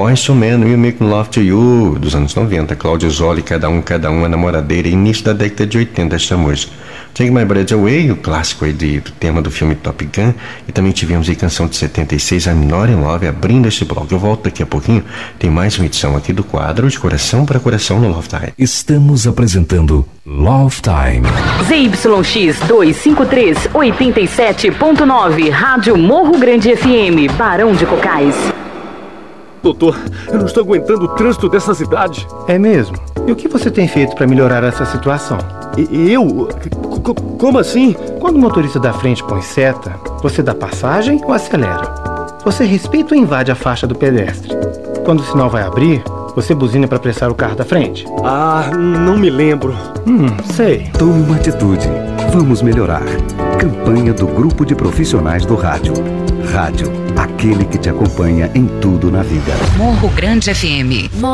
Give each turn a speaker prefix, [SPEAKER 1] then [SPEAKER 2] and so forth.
[SPEAKER 1] Boyz II Men, We Make Love to You, dos anos 90. Cláudio Zoli, Cada Um, a Namoradeira, início da década de 80 esta música. Take My Breath Away, o clássico aí do tema do filme Top Gun. E também tivemos aí canção de 76, I'm Not In Love, abrindo esse bloco. Eu volto daqui a pouquinho, tem mais uma edição aqui do quadro De Coração para Coração no Love Time.
[SPEAKER 2] Estamos apresentando Love Time.
[SPEAKER 3] ZYX 253, 87.9, Rádio Morro Grande FM, Barão de Cocais.
[SPEAKER 4] Doutor, eu não estou aguentando o trânsito dessa cidade.
[SPEAKER 5] É mesmo? E o que você tem feito para melhorar essa situação?
[SPEAKER 4] Eu? Como assim?
[SPEAKER 5] Quando o motorista da frente põe seta, você dá passagem ou acelera? Você respeita ou invade a faixa do pedestre? Quando o sinal vai abrir, você buzina para apressar o carro da frente?
[SPEAKER 4] Não me lembro.
[SPEAKER 5] Sei.
[SPEAKER 2] Tome uma atitude. Vamos melhorar. Campanha do Grupo de Profissionais do Rádio. Rádio, aquele que te acompanha em tudo na vida.
[SPEAKER 6] Morro Grande FM.